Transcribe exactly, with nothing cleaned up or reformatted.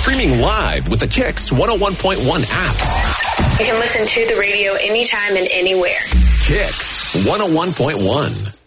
Streaming live with the Kicks one oh one point one app. You can listen to the radio anytime and anywhere. Kicks one oh one point one.